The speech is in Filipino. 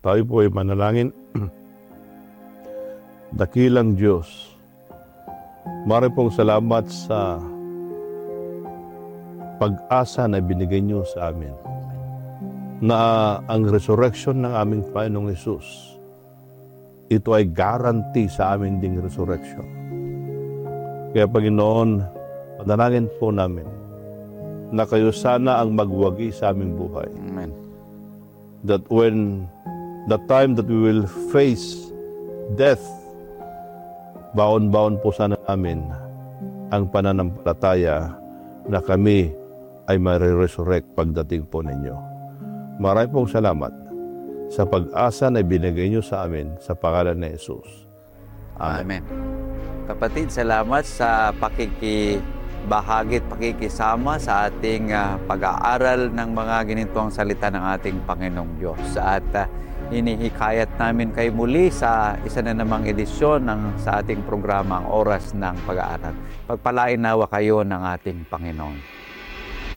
Tayo po ay manalangin. Dakilang Diyos, maraming pong salamat sa pag-asa na binigay niyo sa amin na ang resurrection ng aming Panginoong Hesus, ito ay guarantee sa amin ding resurrection. Kaya Panginoon, panalangin po namin na kayo sana ang magwagi sa aming buhay. Amen. That when the time that we will face death, baon-baon po sana namin ang pananampalataya na kami ay mariresurrect pagdating po ninyo. Maraming pong salamat sa pag-asa na binigay niyo sa amin sa pangalan ni Jesus. Amen. Amen. Kapatid, salamat sa pakikibahagi at pakikisama sa ating pag-aaral ng mga ginitong salita ng ating Panginoong Diyos. At hinihikayat namin kayo muli sa isa na namang edisyon sa ating programa, ang Oras ng Pag-aaral. Pagpalain nawa kayo ng ating Panginoon.